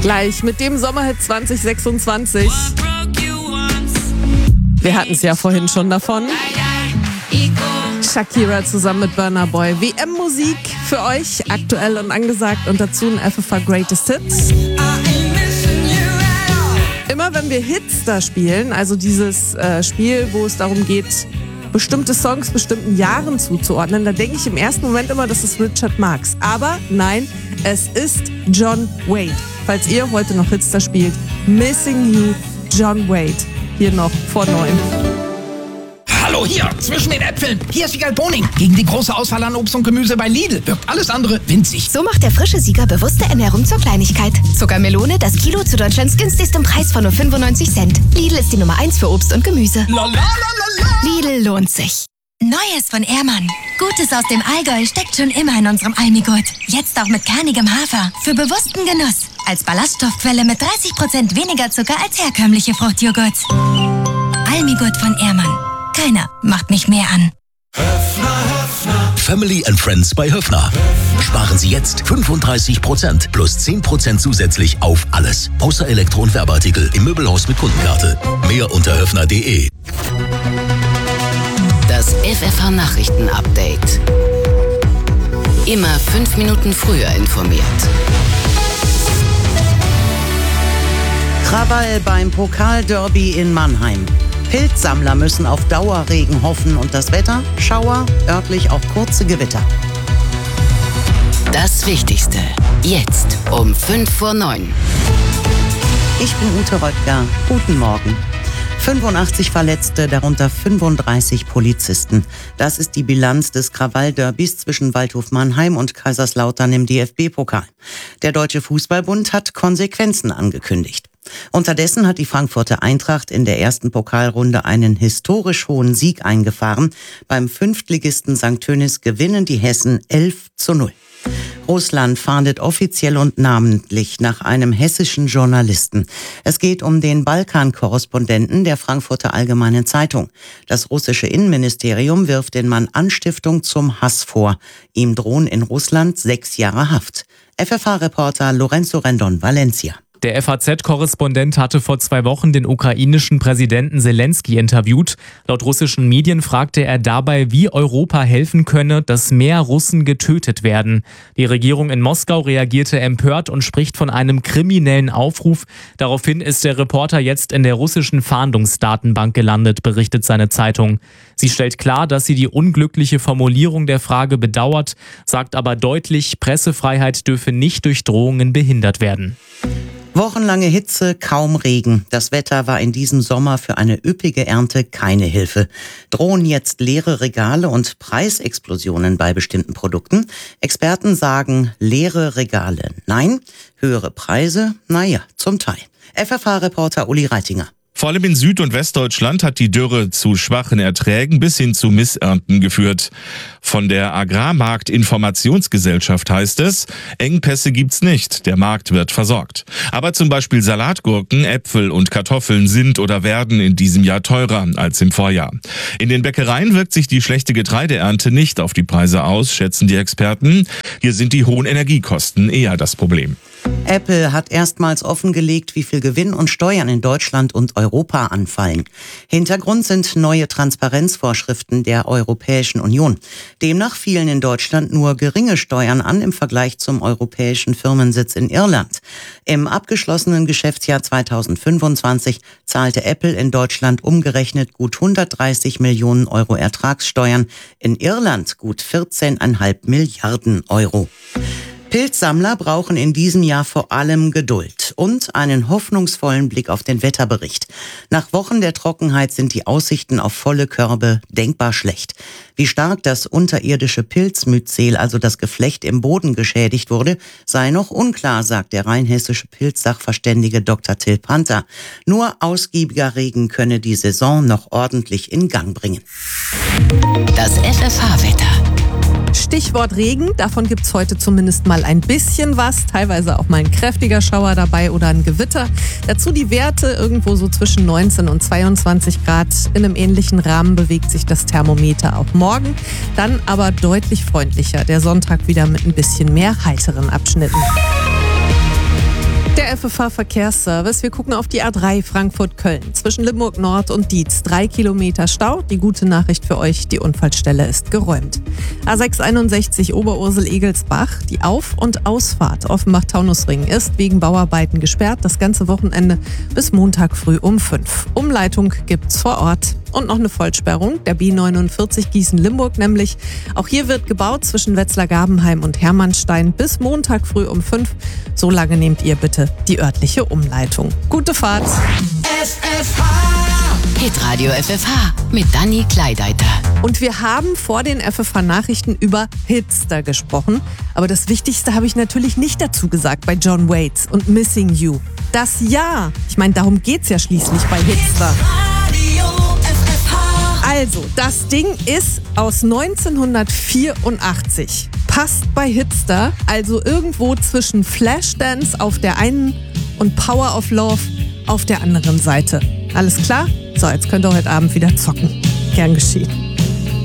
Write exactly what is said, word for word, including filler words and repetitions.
Gleich mit dem Sommerhit zwanzig sechsundzwanzig. Wir hatten es ja vorhin schon davon. Shakira zusammen mit Burna Boy. W M-Musik für euch, aktuell und angesagt, und dazu ein F F H Greatest Hits. Immer wenn wir Hits da spielen, also dieses äh, Spiel, wo es darum geht, bestimmte Songs bestimmten Jahren zuzuordnen, da denke ich im ersten Moment immer, das ist Richard Marx. Aber nein, es ist John Wade. Falls ihr heute noch Hits da spielt, Missing You, John Wade. Hier noch vor neun. Hallo, hier, zwischen den Äpfeln. Hier ist Wiegald Boning. Gegen die große Auswahl an Obst und Gemüse bei Lidl wirkt alles andere winzig. So macht der frische Sieger bewusste Ernährung zur Kleinigkeit. Zuckermelone, das Kilo zu Deutschlands günstigstem Preis von nur fünfundneunzig Cent. Lidl ist die Nummer eins für Obst und Gemüse. La, la, la, la, la. Lidl lohnt sich. Neues von Ehrmann. Gutes aus dem Allgäu steckt schon immer in unserem Almigurt. Jetzt auch mit kernigem Hafer. Für bewussten Genuss. Als Ballaststoffquelle mit dreißig Prozent weniger Zucker als herkömmliche Fruchtjoghurts. Almigurt von Ehrmann. Keiner macht mich mehr an. Höfner, Höfner. Family and Friends bei Höfner. Sparen Sie jetzt fünfunddreißig Prozent plus zehn Prozent zusätzlich auf alles. Außer Elektro- und Werbeartikel im Möbelhaus mit Kundenkarte. Mehr unter höfner punkt de. Das F F H Nachrichten-Update. Immer fünf Minuten früher informiert. Krawall beim Pokalderby in Mannheim. Pilzsammler müssen auf Dauerregen hoffen und das Wetter? Schauer, örtlich auch kurze Gewitter. Das Wichtigste. Jetzt um fünf vor neun. Ich bin Ute Röttger. Guten Morgen. fünfundachtzig Verletzte, darunter fünfunddreißig Polizisten. Das ist die Bilanz des Krawallderbys zwischen Waldhof Mannheim und Kaiserslautern im D F B-Pokal. Der Deutsche Fußballbund hat Konsequenzen angekündigt. Unterdessen hat die Frankfurter Eintracht in der ersten Pokalrunde einen historisch hohen Sieg eingefahren. Beim Fünftligisten Sankt Tönnies gewinnen die Hessen elf zu null. Russland fahndet offiziell und namentlich nach einem hessischen Journalisten. Es geht um den Balkan-Korrespondenten der Frankfurter Allgemeinen Zeitung. Das russische Innenministerium wirft den Mann Anstiftung zum Hass vor. Ihm drohen in Russland sechs Jahre Haft. F F H-Reporter Lorenzo Rendon, Valencia. Der F A Z-Korrespondent hatte vor zwei Wochen den ukrainischen Präsidenten Zelensky interviewt. Laut russischen Medien fragte er dabei, wie Europa helfen könne, dass mehr Russen getötet werden. Die Regierung in Moskau reagierte empört und spricht von einem kriminellen Aufruf. Daraufhin ist der Reporter jetzt in der russischen Fahndungsdatenbank gelandet, berichtet seine Zeitung. Sie stellt klar, dass sie die unglückliche Formulierung der Frage bedauert, sagt aber deutlich, Pressefreiheit dürfe nicht durch Drohungen behindert werden. Wochenlange Hitze, kaum Regen. Das Wetter war in diesem Sommer für eine üppige Ernte keine Hilfe. Drohen jetzt leere Regale und Preisexplosionen bei bestimmten Produkten? Experten sagen leere Regale nein, höhere Preise, naja, zum Teil. F F H-Reporter Uli Reitinger. Vor allem in Süd- und Westdeutschland hat die Dürre zu schwachen Erträgen bis hin zu Missernten geführt. Von der Agrarmarkt-Informationsgesellschaft heißt es, Engpässe gibt's nicht, der Markt wird versorgt. Aber zum Beispiel Salatgurken, Äpfel und Kartoffeln sind oder werden in diesem Jahr teurer als im Vorjahr. In den Bäckereien wirkt sich die schlechte Getreideernte nicht auf die Preise aus, schätzen die Experten. Hier sind die hohen Energiekosten eher das Problem. Apple hat erstmals offengelegt, wie viel Gewinn und Steuern in Deutschland und Europa anfallen. Hintergrund sind neue Transparenzvorschriften der Europäischen Union. Demnach fielen in Deutschland nur geringe Steuern an im Vergleich zum europäischen Firmensitz in Irland. Im abgeschlossenen Geschäftsjahr zweitausendfünfundzwanzig zahlte Apple in Deutschland umgerechnet gut hundertdreißig Millionen Euro Ertragssteuern, in Irland gut vierzehn Komma fünf Milliarden Euro. Pilzsammler brauchen in diesem Jahr vor allem Geduld und einen hoffnungsvollen Blick auf den Wetterbericht. Nach Wochen der Trockenheit sind die Aussichten auf volle Körbe denkbar schlecht. Wie stark das unterirdische Pilzmyzel, also das Geflecht im Boden, geschädigt wurde, sei noch unklar, sagt der rheinhessische Pilzsachverständige Doktor Till Panther. Nur ausgiebiger Regen könne die Saison noch ordentlich in Gang bringen. Das F F H-Wetter. Stichwort Regen, davon gibt es heute zumindest mal ein bisschen was, teilweise auch mal ein kräftiger Schauer dabei oder ein Gewitter. Dazu die Werte irgendwo so zwischen neunzehn und zweiundzwanzig Grad. In einem ähnlichen Rahmen bewegt sich das Thermometer auch morgen, dann aber deutlich freundlicher. Der Sonntag wieder mit ein bisschen mehr heiteren Abschnitten. Der F F H-Verkehrsservice. Wir gucken auf die A drei Frankfurt-Köln. Zwischen Limburg Nord und Dietz. Drei Kilometer Stau. Die gute Nachricht für euch, die Unfallstelle ist geräumt. A sechs einundsechzig Oberursel-Egelsbach. Die Auf- und Ausfahrt Offenbach-Taunusring ist wegen Bauarbeiten gesperrt. Das ganze Wochenende bis Montag früh um fünf. Umleitung gibt's vor Ort. Und noch eine Vollsperrung, der B neunundvierzig Gießen-Limburg nämlich. Auch hier wird gebaut zwischen Wetzlar-Gabenheim und Hermannstein bis Montag früh um fünf. So lange nehmt ihr bitte die örtliche Umleitung. Gute Fahrt! F F H. Hitradio F F H mit Dani Kleideiter. Und wir haben vor den F F H-Nachrichten über Hitster gesprochen. Aber das Wichtigste habe ich natürlich nicht dazu gesagt bei John Waits und Missing You. Das Ja. Ich meine, darum geht's ja schließlich bei Hitster. Also, das Ding ist aus neunzehnhundertvierundachtzig. Passt bei Hitster, also irgendwo zwischen Flashdance auf der einen und Power of Love auf der anderen Seite. Alles klar? So, jetzt könnt ihr heute Abend wieder zocken. Gern geschehen.